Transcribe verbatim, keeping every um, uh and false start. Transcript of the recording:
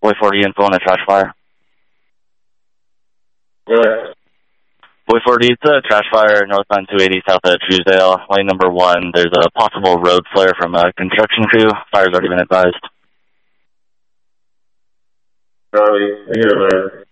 Boy forty info on a trash fire. Yeah. Boy forty, it's a trash fire northbound two eighty south of Truesdale. Lane number one, there's a possible road flare from a construction crew. Fire's already been advised. Probably, here, man.